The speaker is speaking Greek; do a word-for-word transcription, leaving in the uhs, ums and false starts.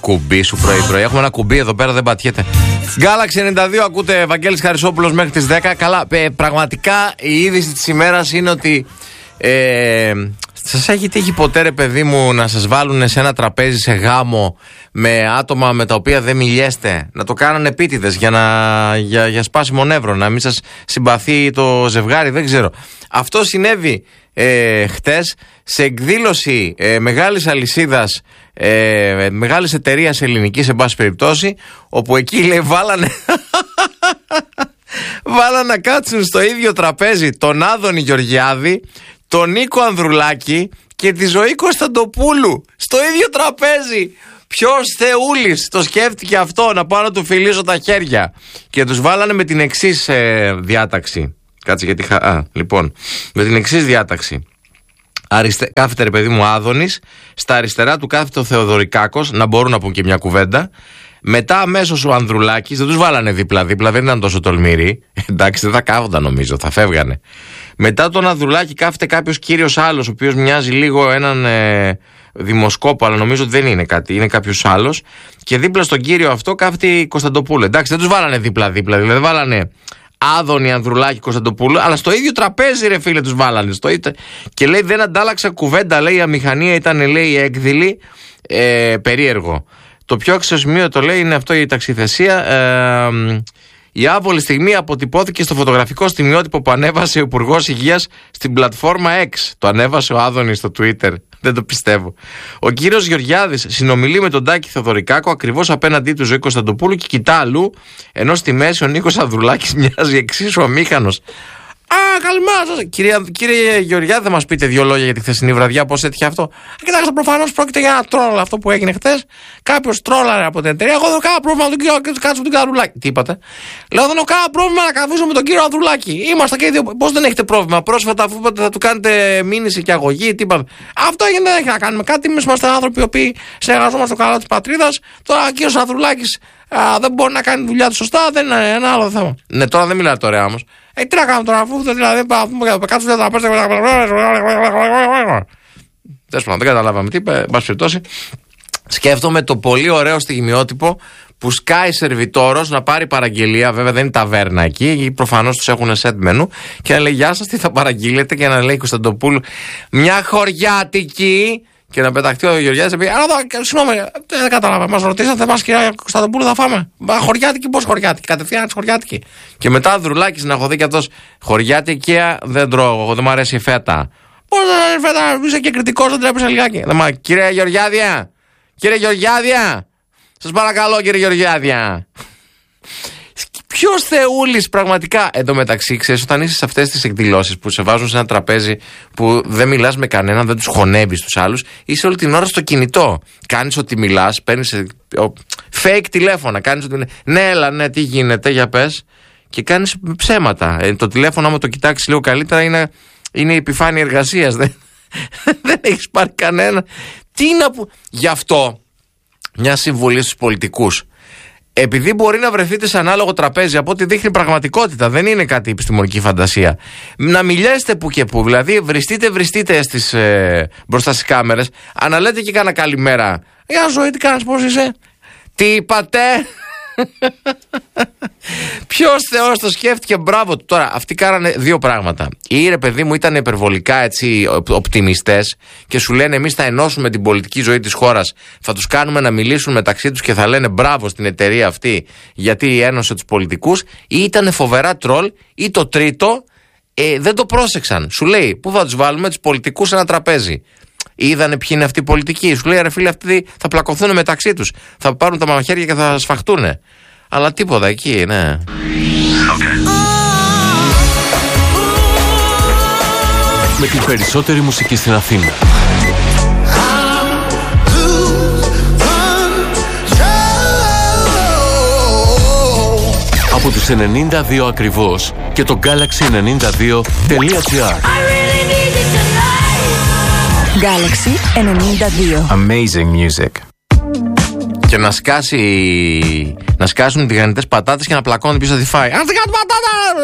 κουμπί σου πρωί-πρωί. Έχουμε ένα κουμπί εδώ πέρα, δεν πατιέται. Galaxy ενενήντα δύο, ακούτε Βαγγέλης Χαρισόπουλος μέχρι τις δέκα. Καλά, ε, πραγματικά η είδηση της ημέρας είναι ότι. Ε, σας έχει τύχει ποτέ, ρε παιδί μου, να σας βάλουν σε ένα τραπέζι σε γάμο με άτομα με τα οποία δεν μιλιέστε, να το κάνουν επίτηδες για, να, για, για σπάσιμο νεύρο, να μην σας συμπαθεί το ζευγάρι, δεν ξέρω. Αυτό συνέβη ε, χτες σε εκδήλωση ε, μεγάλης αλυσίδας, ε, μεγάλης εταιρείας ελληνικής, σε πάση περιπτώσει, όπου εκεί, λέει, βάλανε βάλανε να κάτσουν στο ίδιο τραπέζι τον Άδωνη Γεωργιάδη, τον Νίκο Ανδρουλάκη και τη Ζωή Κωνσταντοπούλου στο ίδιο τραπέζι. Ποιος θεούλης το σκέφτηκε αυτό, να πάω να του φιλήσω τα χέρια? Και τους βάλανε με την εξής ε, διάταξη. Κάτσε γιατί χα... Α, λοιπόν, με την εξής διάταξη. Αριστε... Κάθεται, ρε παιδί μου, Άδωνης, στα αριστερά του κάθεται ο Θεοδωρικάκος, να μπορούν να πούν και μια κουβέντα. Μετά αμέσως ο Ανδρουλάκης, δεν τους βάλανε δίπλα-δίπλα, δεν ήταν τόσο τολμηροί. Εντάξει, δεν θα κάθονταν, νομίζω, θα φεύγανε. Μετά τον Ανδρουλάκη κάθεται κάποιος κύριος άλλος, ο οποίος μοιάζει λίγο έναν ε, δημοσκόπο, αλλά νομίζω ότι δεν είναι κάτι, είναι κάποιος άλλος. Και δίπλα στον κύριο αυτό κάθεται η Κωνσταντοπούλου. Εντάξει, δεν τους βάλανε δίπλα-δίπλα, δηλαδή δεν βάλανε Άδωνη, Ανδρουλάκη, Κωνσταντοπούλου, αλλά στο ίδιο τραπέζι, ρε φίλε, τους βάλανε. Στο... Και λέει, δεν αντάλλαξα κουβέντα, λέει, η αμηχανία ήταν, λέει, έκδηλη, ε, περίεργο. Το πιο αξιοσημείωτο, λέει, είναι αυτό, η ταξιθεσία. Ε, η άβολη στιγμή αποτυπώθηκε στο φωτογραφικό στιγμιότυπο που ανέβασε ο Υπουργός Υγείας στην πλατφόρμα X. Το ανέβασε ο Άδωνης στο Twitter. Δεν το πιστεύω. Ο κύριος Γεωργιάδης συνομιλεί με τον Τάκη Θεοδωρικάκο ακριβώς απέναντί του Ζωή Κωνσταντοπούλου και κοιτά αλλού, ενώ στη μέση ο Νίκος Ανδρουλάκης μοιάζει εξίσου αμήχανος. Α, καλημέρα σας. Κύριε, κύριε Γεωργιάδη, θα μας πείτε δύο λόγια για τη χθεσινή βραδιά, πώς έτυχε αυτό? Κοιτάξτε, προφανώς πρόκειται για ένα τρόλ αυτό που έγινε χθες. Κάποιος τρόλαρε από την εταιρεία. Εγώ δεν έχω κανένα πρόβλημα με τον κύριο Κάτσο, τον κύριο Ανδρουλάκη. Τι είπατε? Λέω, δεν έχω κανένα πρόβλημα να καθίσω με τον κύριο Ανδρουλάκη. Είμαστε και οι δύο. Πώς δεν έχετε πρόβλημα? Πρόσφατα, αφού θα του κάνετε μήνυση και αγωγή, τι είπατε? Αυτό έγινε, δεν έχει να κάνουμε κάτι. Εμείς είμαστε άνθρωποι οι οποίοι συνεργαζόμαστε στο καλό της πατρίδας. Τώρα ο κύριος Ανδρουλάκης δεν μπορεί να κάνει τη δουλειά του σωστά, δεν είναι ένα άλλο θέμα. Ναι, τώρα δεν μιλάτε ωραία όμως. Ε, τι να κάνουμε τώρα, αφού δηλαδή κάτσουμε να τραπέζι. Τέλος πάντων, δεν καταλάβαμε τι είπε, εν πάση περιπτώσει. Σκέφτομαι το πολύ ωραίο στιγμιότυπο που σκάει σερβιτόρος να πάρει παραγγελία. Βέβαια δεν είναι ταβέρνα εκεί, προφανώς τους έχουν set μενού. Και να λέει, γεια σας, τι θα παραγγείλετε? Και να λέει Κωνσταντοπούλου, μια χωριάτικη. Και να πεταχτεί ο Γεωργιάδης και πει, α, συγγνώμη, δεν κατάλαβα. Μας ρωτήσατε, μας, κυρία Κωνσταντοπούλου, θα φάμε? Μα χωριάτικη, πώς χωριάτικη? Κατευθείαν χωριάτικη. Και μετά Ανδρουλάκης να έχω δει και αυτός, χωριάτικη, δεν τρώω, δεν μου αρέσει η φέτα. Πώς δεν αρέσει η φέτα? Είσαι και κριτικός, δεν τρέπεσαι λιγάκι. Μα, κύριε Γεωργιάδια, κύριε Γεωργιάδια, σας παρακαλώ, κύριε Γεωργιάδια. Ποιος θεούλης πραγματικά? Εν τω μεταξύ, ξέρεις, όταν είσαι σε αυτές τις εκδηλώσεις που σε βάζουν σε ένα τραπέζι που δεν μιλάς με κανέναν, δεν τους χωνεύεις τους άλλους, είσαι όλη την ώρα στο κινητό. Κάνεις ότι μιλάς, παίρνεις fake τηλέφωνα, κάνεις ότι. Ναι, έλα, ναι, τι γίνεται, για πες. Και κάνεις ψέματα. Ε, το τηλέφωνο, άμα το κοιτάξεις λίγο καλύτερα, είναι, είναι η επιφάνεια εργασίας. Δεν, δεν έχεις πάρει κανένα. Τι να που. Γι' αυτό, μια συμβουλή στους πολιτικούς. Επειδή μπορεί να βρεθείτε σε ανάλογο τραπέζι από ό,τι δείχνει πραγματικότητα, δεν είναι κάτι επιστημονική φαντασία. Να μιλιέστε που και που, δηλαδή βριστείτε, βριστείτε στις, ε, μπροστά στις κάμερες, αναλέτε και κάνα καλημέρα. Γεια Ζωή, τι κάνεις, πώς είσαι? Τι είπατε? Ποιος Θεός το σκέφτηκε? Μπράβο του. Τώρα, αυτοί κάνανε δύο πράγματα. Ή, ρε παιδί μου, ήταν υπερβολικά έτσι οπτιμιστές και σου λένε, εμείς θα ενώσουμε την πολιτική ζωή της χώρας, θα τους κάνουμε να μιλήσουν μεταξύ τους και θα λένε μπράβο στην εταιρεία αυτή γιατί ένωσε τους πολιτικούς. Ή ήταν φοβερά τρόλ. Ή το τρίτο, ε, δεν το πρόσεξαν. Σου λέει, πού θα τους βάλουμε τους πολιτικούς σε ένα τραπέζι? Είδανε ποιοι είναι αυτοί οι πολιτικοί. Σου λέει, ρε φίλε, αυτοί θα πλακωθούν μεταξύ τους. Θα πάρουν τα μαχαίρια και θα σφαχτούν. Αλλά τίποτα εκεί, ναι. Okay. Με την περισσότερη μουσική στην Αθήνα. Από τους ενενήντα δύο ακριβώς και το Galaxy ενενήντα δύο τελεία τζι άρ. Galaxy ενενήντα δύο. Amazing music. Και να σκάσει, να σκάσουν τηγανιτές πατάτες και να πλακώνουν πίσω τη φάη. Αν δεν κάνω πατάτα!